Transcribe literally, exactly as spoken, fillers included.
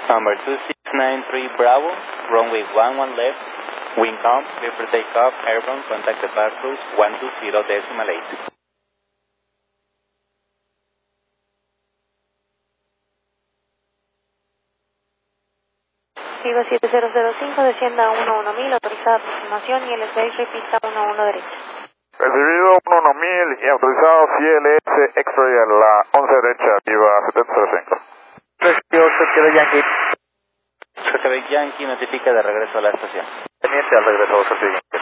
Number two six nine three Bravo, runway one one left, wind calm, clear for takeoff, airborne, contact the bar cruise one two zero decimal eight. Viva siete cero cero cinco, descienda a uno uno mil, autorizada aproximación y L seis, repita uno uno derecha. Recibido uno uno mil y autorizado C L S X-ray a la once derecha, Viva siete cero cinco. Recibido Quebec Yankee. Quebec Yankee notifica de regreso a la estación. Teniente al regreso, Quebec Yankee.